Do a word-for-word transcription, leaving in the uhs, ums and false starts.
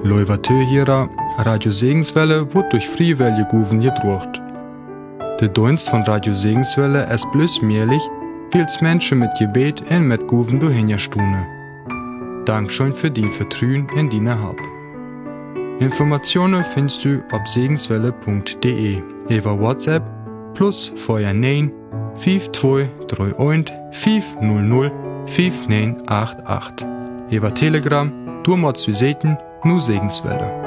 Leuvatö hierer, Radio Segenswelle wird durch Freiwillige Guven gedruckt. Der Dienst von Radio Segenswelle ist bloß möglich, weil es Menschen mit Gebet und mit Guven durchhinterstunden. Dankeschön für dein Vertrauen in deine Hab. Informationen findest du auf segenswelle punkt de über WhatsApp plus vorher neun fünf zwei drei eins fünf null null fünf neun acht acht. Über Telegram, du machst du Seiten, nur Segenswelle.